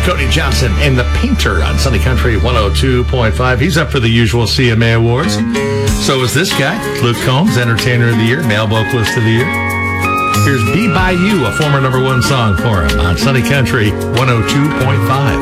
Cody Johnson and the Painter on Sunny Country 102.5. He's up for the usual CMA Awards. So is this guy, Luke Combs, Entertainer of the Year, Male Vocalist of the Year. Here's Be By You, a former #1 song for him on Sunny Country 102.5.